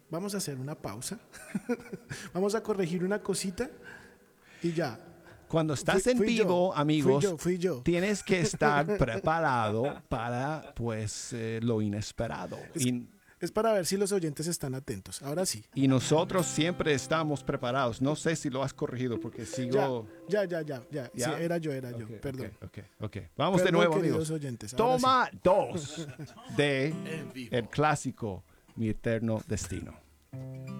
vamos a hacer una pausa. Vamos a corregir una cosita y ya. Cuando estás Fui- en fui vivo, yo, amigos, fui yo. tienes que estar preparado para, lo inesperado. Es para ver si los oyentes están atentos. Ahora sí. Y nosotros siempre estamos preparados. No sé si lo has corregido porque sigo... Ya. ¿Ya? Sí, era yo. Ok, Perdón. ok. Vamos de Perdón, nuevo, queridos amigos. oyentes. Ahora Toma 2 de En vivo. el clásico Mi Eterno Destino.